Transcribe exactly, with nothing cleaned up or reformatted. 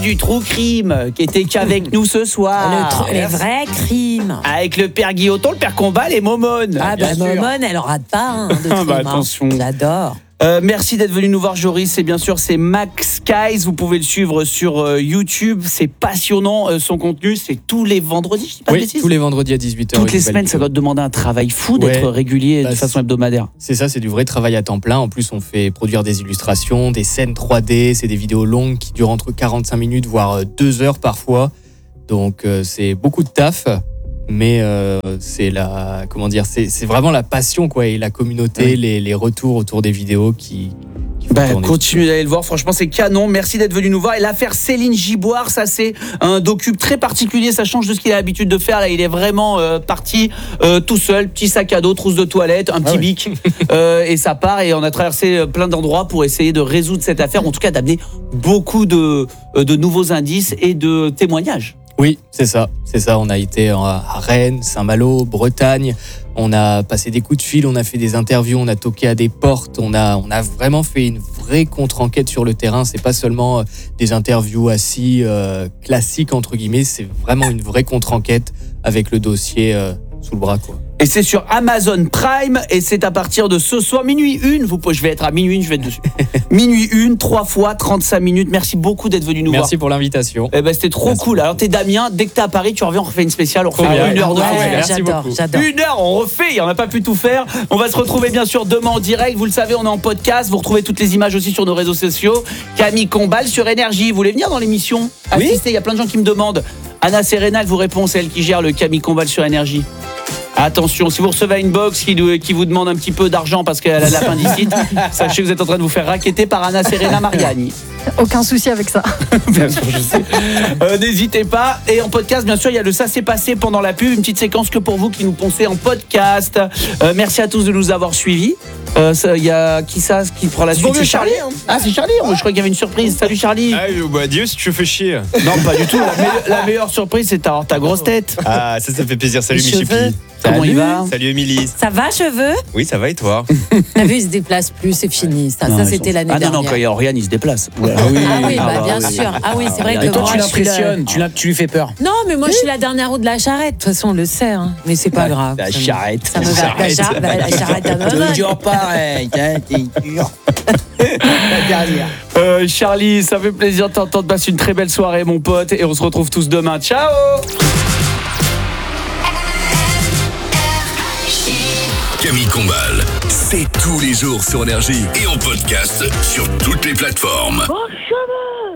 du True Crime qui était qu'avec nous ce soir. Le tr- les vrais crimes. Avec le père Guilloton, le père Combal et Momone. Ah bah Momone, elle en rate pas hein, de crime. bah, attention. Hein. J'adore. Euh, merci d'être venu nous voir, Joris. Et bien sûr, c'est Max Skies. Vous pouvez le suivre sur euh, YouTube. C'est passionnant. Euh, son contenu, c'est tous les vendredis. Je dis pas de Oui, bêtises. tous les vendredis à dix-huit heures. Toutes les semaines, ça doit te demander un travail fou d'être Ouais. régulier Bah, de façon hebdomadaire. C'est ça, c'est du vrai travail à temps plein. En plus, on fait produire des illustrations, des scènes trois D. C'est des vidéos longues qui durent entre quarante-cinq minutes, voire deux heures parfois. Donc, euh, c'est beaucoup de taf. Mais euh, c'est la, comment dire, c'est, c'est vraiment la passion, quoi, et la communauté, Oui. les, les retours autour des vidéos qui. qui font Bah, tourner. continuez d'aller le voir, franchement c'est canon, merci d'être venu nous voir. Et l'affaire Céline Giboire, ça c'est un docu très particulier, ça change de ce qu'il a l'habitude de faire. Là il est vraiment euh, parti euh, tout seul, petit sac à dos, trousse de toilette, un petit Ah ouais. bic euh, et ça part, et on a traversé plein d'endroits pour essayer de résoudre cette affaire, en tout cas d'amener beaucoup de, de nouveaux indices et de témoignages. Oui, c'est ça, c'est ça. On a été à Rennes, Saint-Malo, Bretagne. On a passé des coups de fil, on a fait des interviews, on a toqué à des portes. On a, on a vraiment fait une vraie contre-enquête sur le terrain. C'est pas seulement des interviews assis euh, classiques entre guillemets. C'est vraiment une vraie contre-enquête avec le dossier euh, sous le bras, quoi. Et c'est sur Amazon Prime, et c'est à partir de ce soir, minuit une, vous, je vais être à minuit une, je vais être dessus. Minuit une, trois fois, trente-cinq minutes. Merci beaucoup d'être venu nous voir. Merci pour l'invitation. Eh ben, c'était trop Merci cool. beaucoup. Alors, t'es Damien, dès que t'es à Paris, tu reviens, on refait une spéciale, on refait Trop bien. une heure de Ouais, fond. Merci j'adore, beaucoup. j'adore. Une heure, on refait, on n'a pas pu tout faire. On va se retrouver bien sûr demain en direct. Vous le savez, on est en podcast. Vous retrouvez toutes les images aussi sur nos réseaux sociaux. Camille Combal sur Énergie. Vous voulez venir dans l'émission assister? Il y a plein de gens qui me demandent. Anna Serena, elle vous répond, c'est elle qui gère le Camille Combal sur Énergie. Attention, si vous recevez une box qui, qui vous demande un petit peu d'argent parce qu'elle a l'appendicite, sachez que vous êtes en train de vous faire racketter par Anna Serena Mariani. Aucun souci avec ça. Bien sûr, je sais. Euh, n'hésitez pas. Et en podcast, bien sûr, il y a le Ça s'est passé pendant la pub, une petite séquence que pour vous qui nous poncez en podcast. Euh, merci à tous de nous avoir suivis. Euh, ça, Il y a qui ça qui prend la C'est suite? bon, C'est Charlie, Charlie. hein. Ah, c'est Charlie. Moi, je crois qu'il y avait une surprise. Salut Charlie. Ah, bah Dieu, si tu me fais chier. Non, pas du tout. La, meille- la meilleure surprise, c'est d'avoir ta grosse tête. Ah, ça, ça fait plaisir. Salut Les Michipi. cheveux. Comment il va? Salut Émilie. Ça va, cheveux? Oui, ça va et toi? T'as vu, il se déplace plus, c'est fini. Ça, Non, ça ils c'était sont- l'année Ah non, dernière. non, quand il y a Oriane, il se déplace. Ah oui, Ah bah, bah bien oui. sûr. Ah oui, c'est vrai Et que toi, moi, tu je suis la- l'impressionnes, tu, l'as- tu lui fais peur. Non, mais moi, je suis la dernière roue de la charrette. De toute façon, on le sait, hein. Mais c'est pas grave. La Ça me- charrette. Ça me va. La Charrette. charrette, bah, la charrette à maman. Toujours pareil, hein, t'es dur. La dernière. Euh, Charlie, ça fait plaisir de t'entendre. Passe une très belle soirée, mon pote, et on se retrouve tous demain. Ciao. Camille Combal, c'est tous les jours sur Énergie et en podcast sur toutes les plateformes. Bonjour.